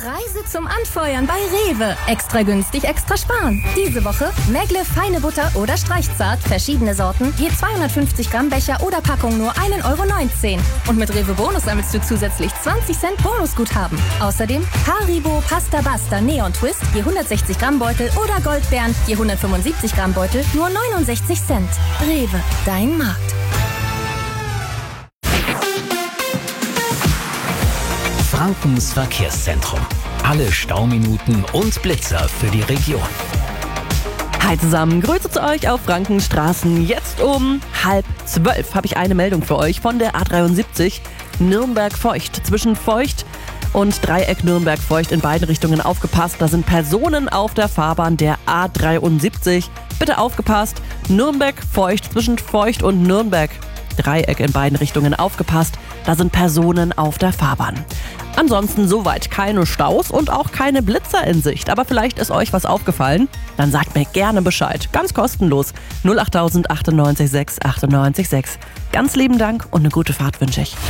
Preise zum Anfeuern bei Rewe. Extra günstig, extra sparen. Diese Woche Megle feine Butter oder Streichzart, verschiedene Sorten, je 250 Gramm Becher oder Packung nur 1,19 €. Und mit Rewe Bonus sammelst du zusätzlich 20 Cent Bonusguthaben. Außerdem Haribo Pasta Basta Neon Twist, je 160 Gramm Beutel oder Goldbeeren, je 175 Gramm Beutel, nur 69 Cent. Rewe, dein Markt. Frankens Verkehrszentrum. Alle Stauminuten und Blitzer für die Region. Hi zusammen, Grüße zu euch auf Frankens Straßen. Jetzt um 11:30 habe ich eine Meldung für euch von der A73 Nürnberg-Feucht. Zwischen Feucht und Dreieck Nürnberg-Feucht in beiden Richtungen aufgepasst. Da sind Personen auf der Fahrbahn der A73. Bitte aufgepasst. Nürnberg-Feucht, zwischen Feucht und Nürnberg. Dreieck in beiden Richtungen aufgepasst. Da sind Personen auf der Fahrbahn. Ansonsten soweit keine Staus und auch keine Blitzer in Sicht. Aber vielleicht ist euch was aufgefallen? Dann sagt mir gerne Bescheid. Ganz kostenlos. 08000 98 6 98 6. Ganz lieben Dank und eine gute Fahrt wünsche ich.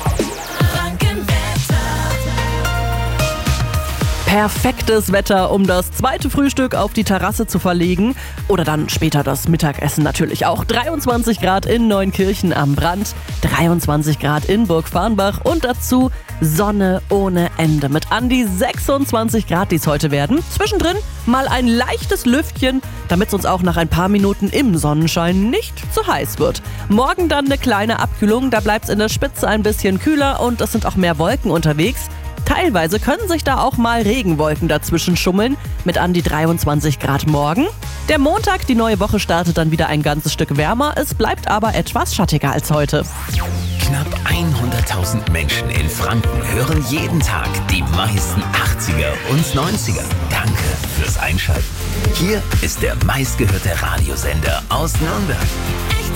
Perfektes Wetter, um das zweite Frühstück auf die Terrasse zu verlegen. Oder dann später das Mittagessen natürlich auch. 23 Grad in Neunkirchen am Brand, 23 Grad in Burgfarrnbach und dazu Sonne ohne Ende mit an die 26 Grad, die es heute werden. Zwischendrin mal ein leichtes Lüftchen, damit es uns auch nach ein paar Minuten im Sonnenschein nicht zu heiß wird. Morgen dann eine kleine Abkühlung, da bleibt es in der Spitze ein bisschen kühler und es sind auch mehr Wolken unterwegs. Teilweise können sich da auch mal Regenwolken dazwischen schummeln, mit an die 23 Grad morgen. Der Montag, die neue Woche, startet dann wieder ein ganzes Stück wärmer, es bleibt aber etwas schattiger als heute. Knapp 100.000 Menschen in Franken hören jeden Tag die meisten 80er und 90er. Danke fürs Einschalten. Hier ist der meistgehörte Radiosender aus Nürnberg.